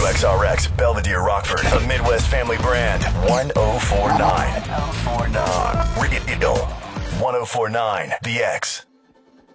WXRX, Belvedere, Rockford, a Midwest family brand. 1049. 1049. Radio 1049, The X.